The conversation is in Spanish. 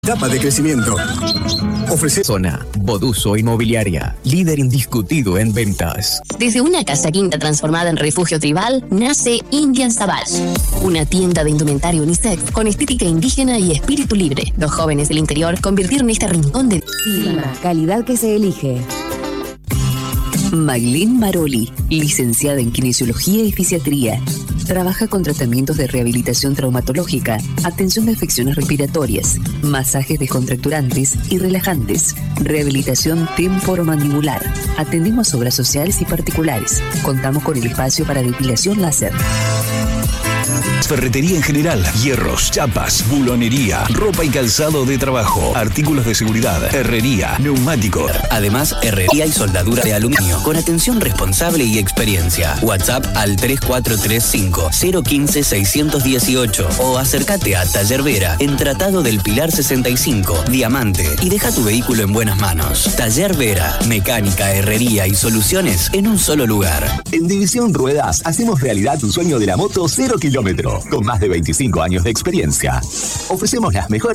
Etapa de crecimiento. Ofrece Zona Boduso Inmobiliaria, líder indiscutido en ventas. Desde una casa quinta transformada en refugio tribal, nace Indian Savage, una tienda de indumentaria unisex con estética indígena y espíritu libre. Los jóvenes del interior convirtieron este rincón de Silma, calidad que se elige. Maylin Maroli, licenciada en Kinesiología y Fisiatría. Trabaja con tratamientos de rehabilitación traumatológica, atención de afecciones respiratorias, masajes descontracturantes y relajantes, rehabilitación temporomandibular. Atendemos obras sociales y particulares. Contamos con el espacio para depilación láser. Ferretería en general, hierros, chapas, bulonería, ropa y calzado de trabajo, artículos de seguridad, herrería, neumático. Además, herrería y soldadura de aluminio, con atención responsable y experiencia. WhatsApp al 3435-015-618 o acércate a Taller Vera en Tratado del Pilar 65, Diamante, y deja tu vehículo en buenas manos. Taller Vera, mecánica, herrería y soluciones en un solo lugar. En División Ruedas hacemos realidad tu sueño de la moto 0 kilómetro. Con más de 25 años de experiencia, ofrecemos las mejores